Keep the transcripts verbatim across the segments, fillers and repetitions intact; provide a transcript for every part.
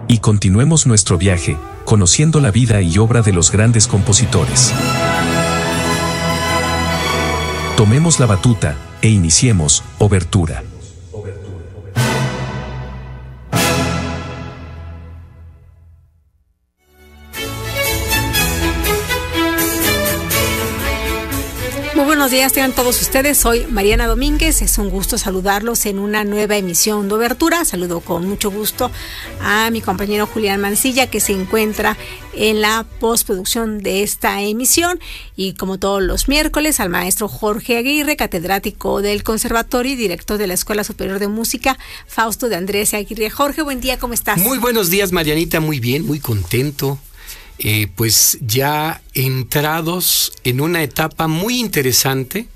y continuemos nuestro viaje, conociendo la vida y obra de los grandes compositores. Tomemos la batuta e iniciemos Obertura. Muy buenos días, tengan todos ustedes. Soy Mariana Domínguez. Es un gusto saludarlos en una nueva emisión de Obertura. Saludo con mucho gusto a mi compañero Julián Mancilla, que se encuentra en la postproducción de esta emisión. Y como todos los miércoles, al maestro Jorge Aguirre, catedrático del Conservatorio y director de la Escuela Superior de Música Fausto de Andrés Aguirre. Jorge, buen día, ¿cómo estás? Muy buenos días, Marianita, muy bien, muy contento. Eh, pues ya entrados en una etapa muy interesante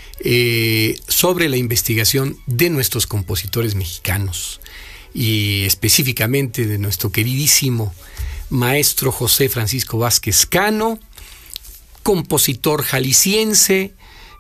eh, sobre la investigación de nuestros compositores mexicanos y específicamente de nuestro queridísimo maestro José Francisco Vázquez Cano, compositor jalisciense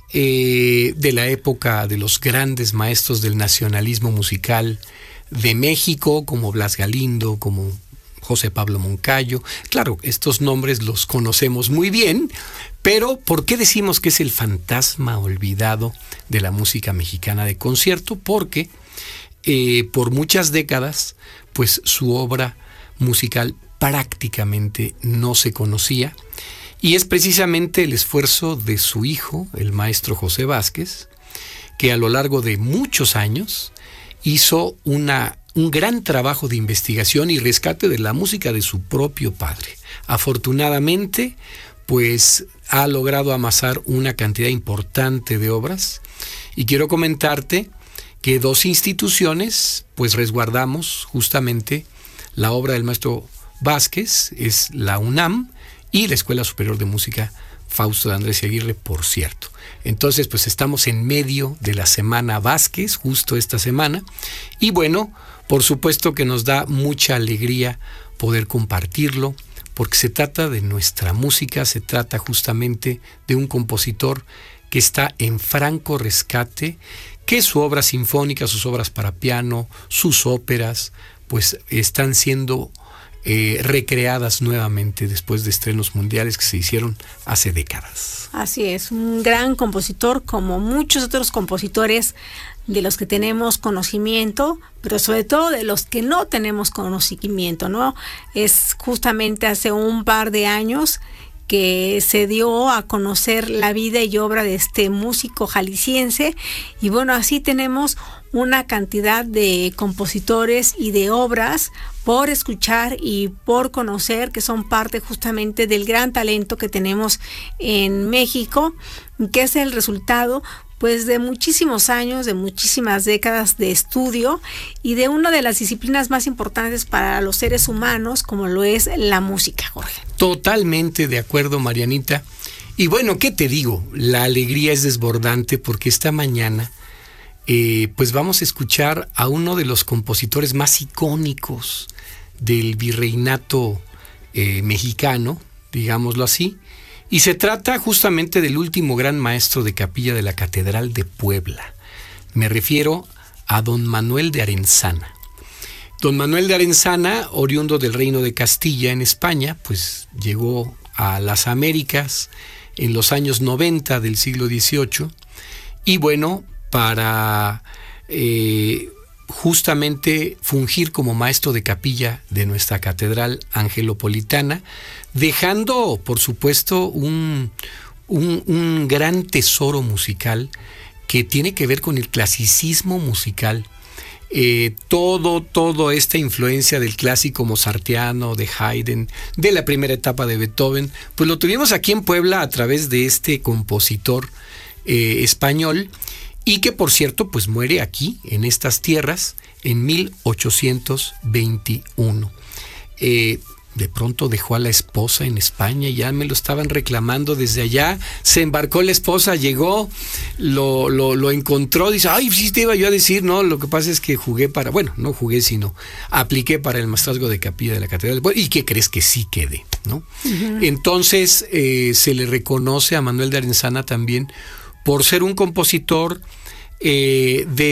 eh, de la época de los grandes maestros del nacionalismo musical de México, como Blas Galindo, como José Pablo Moncayo. Claro, estos nombres los conocemos muy bien, pero ¿por qué decimos que es el fantasma olvidado de la música mexicana de concierto? Porque eh, por muchas décadas, pues su obra musical prácticamente no se conocía, y es precisamente el esfuerzo de su hijo, el maestro José Vázquez, que a lo largo de muchos años hizo una un gran trabajo de investigación y rescate de la música de su propio padre. Afortunadamente, pues ha logrado amasar una cantidad importante de obras, y quiero comentarte que dos instituciones pues resguardamos justamente la obra del maestro Vázquez, es la UNAM y la Escuela Superior de Música Fausto de Andrés Aguirre, por cierto. Entonces, pues estamos en medio de la Semana Vázquez, justo esta semana, y bueno, por supuesto que nos da mucha alegría poder compartirlo, porque se trata de nuestra música, se trata justamente de un compositor que está en franco rescate, que su obra sinfónica, sus obras para piano, sus óperas, pues están siendo eh, recreadas nuevamente después de estrenos mundiales que se hicieron hace décadas. Así es, un gran compositor, como muchos otros compositores de los que tenemos conocimiento, pero sobre todo de los que no tenemos conocimiento, ¿no? Es justamente hace un par de años que se dio a conocer la vida y obra de este músico jalisciense, y bueno, así tenemos una cantidad de compositores y de obras por escuchar y por conocer, que son parte justamente del gran talento que tenemos en México, que es el resultado pues de muchísimos años, de muchísimas décadas de estudio y de una de las disciplinas más importantes para los seres humanos, como lo es la música, Jorge. Totalmente de acuerdo, Marianita. Y bueno, ¿qué te digo? La alegría es desbordante porque esta mañana eh, pues vamos a escuchar a uno de los compositores más icónicos del virreinato eh, mexicano, digámoslo así. Y se trata justamente del último gran maestro de capilla de la Catedral de Puebla. Me refiero a don Manuel de Arenzana. Don Manuel de Arenzana, oriundo del Reino de Castilla en España, pues llegó a las Américas en los años noventa del siglo dieciocho. Y bueno, para eh, justamente fungir como maestro de capilla de nuestra Catedral Angelopolitana, dejando, por supuesto, un, un, un gran tesoro musical que tiene que ver con el clasicismo musical. Eh, todo, todo esta influencia del clásico mozartiano, de Haydn, de la primera etapa de Beethoven, pues lo tuvimos aquí en Puebla a través de este compositor eh, español, y que por cierto pues muere aquí en estas tierras en mil ochocientos veintiuno. Eh, de pronto dejó a la esposa en España, ya me lo estaban reclamando desde allá, se embarcó la esposa, llegó, lo, lo, lo encontró, dice, ay, sí te iba yo a decir, no, lo que pasa es que jugué para, bueno, no jugué, sino apliqué para el maestrazgo de capilla de la Catedral, y ¿qué crees? Que sí quedé, ¿no? Uh-huh. Entonces eh, se le reconoce a Manuel de Arenzana también por ser un compositor eh, de